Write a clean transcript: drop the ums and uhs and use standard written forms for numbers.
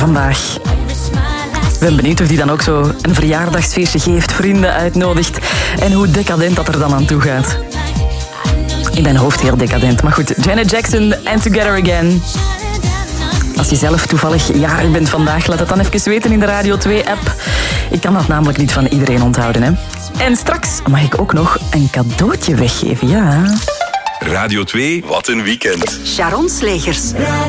vandaag. Ik ben benieuwd of die dan ook zo een verjaardagsfeestje geeft, vrienden uitnodigt en hoe decadent dat er dan aan toe gaat. In mijn hoofd heel decadent, maar goed. Janet Jackson and Together Again. Als je zelf toevallig jarig bent vandaag, laat het dan even weten in de Radio 2-app. Ik kan dat namelijk niet van iedereen onthouden, hè. En straks mag ik ook nog een cadeautje weggeven, ja. Radio 2, wat een weekend. Sharon Slegers.